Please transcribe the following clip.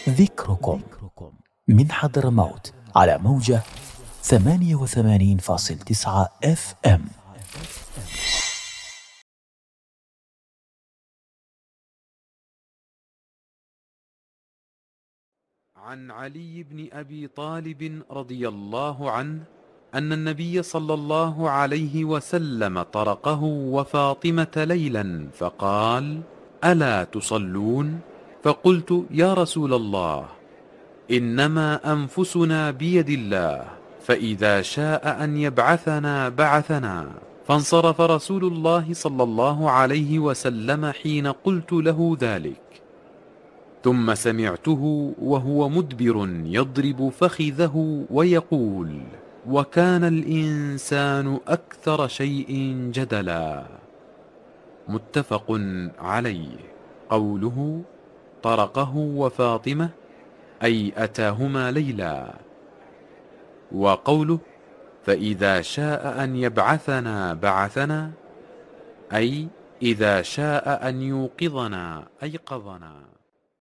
ذكركم من حضرموت على موجة 88.9 FM. عن علي بن أبي طالب رضي الله عنه أن النبي صلى الله عليه وسلم طرقه وفاطمة ليلا فقال: ألا تصلون؟ فقلت: يا رسول الله، إنما أنفسنا بيد الله، فإذا شاء أن يبعثنا بعثنا. فانصرف رسول الله صلى الله عليه وسلم حين قلت له ذلك، ثم سمعته وهو مدبر يضرب فخذه ويقول: وكان الإنسان أكثر شيء جدلا. متفق عليه. قوله طرقه وفاطمة أي أتاهما ليلا، وقوله فإذا شاء أن يبعثنا بعثنا أي إذا شاء أن يوقظنا أيقظنا.